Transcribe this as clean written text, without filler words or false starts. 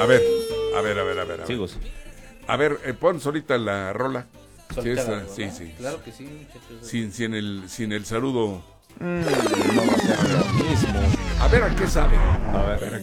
ver, a ver, a ver, a ver. Sigo, sí. A ver, pon ahorita la rola. Solita Sí, la sí, rola. sí. Claro que sí, muchachos. Sin el saludo. No va a ser lo mismo. A ver a qué sabe. A ver.